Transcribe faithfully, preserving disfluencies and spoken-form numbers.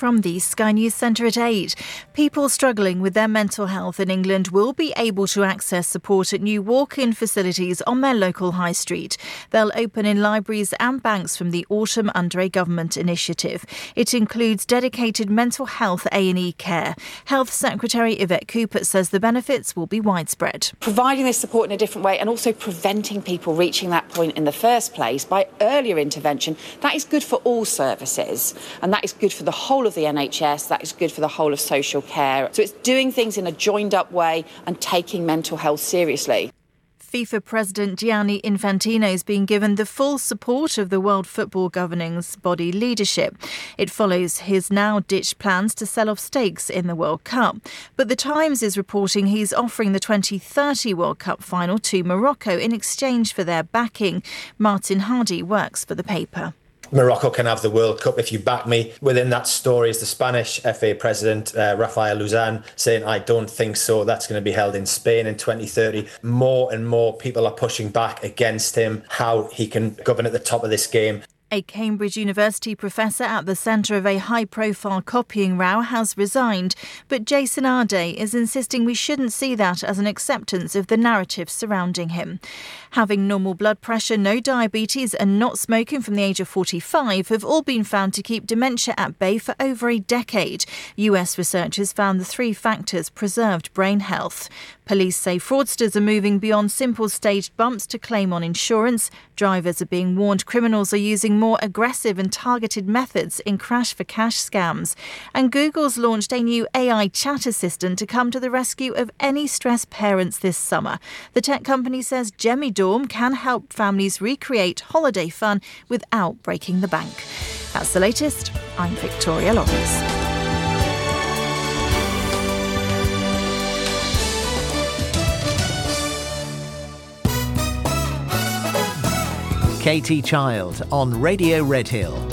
From the Sky News Centre at eight. People struggling with their mental health in England will be able to access support at new walk-in facilities on their local high street. They'll open in libraries and banks from the autumn under a government initiative. It includes dedicated mental health A and E care. Health Secretary Yvette Cooper says the benefits will be widespread. Providing this support in a different way and also preventing people reaching that point in the first place by earlier intervention, that is good for all services, and that is good for the whole of the N H S, that is good for the whole of social care. So it's doing things in a joined-up way and taking mental health seriously. FIFA President Gianni Infantino is being given the full support of the World Football Governing Body leadership. It follows his now-ditched plans to sell off stakes in the World Cup. But The Times is reporting he's offering the twenty thirty World Cup final to Morocco in exchange for their backing. Martin Hardy works for the paper. Morocco can have the World Cup if you back me. Within that story is the Spanish F A president, uh, Rafael Luzan, saying, I don't think so. That's going to be held in Spain in twenty thirty. More and more people are pushing back against him, how he can govern at the top of this game. A Cambridge University professor at the centre of a high-profile copying row has resigned, but Jason Arday is insisting we shouldn't see that as an acceptance of the narrative surrounding him. Having normal blood pressure, no diabetes and not smoking from the age of forty-five have all been found to keep dementia at bay for over a decade. U S researchers found the three factors preserved brain health. Police say fraudsters are moving beyond simple staged bumps to claim on insurance. Drivers are being warned criminals are using more aggressive and targeted methods in crash-for-cash scams. And Google's launched a new A I chat assistant to come to the rescue of any stressed parents this summer. The tech company says Gemidorm can help families recreate holiday fun without breaking the bank. That's the latest. I'm Victoria Lawrence. Katie Child on Radio Redhill.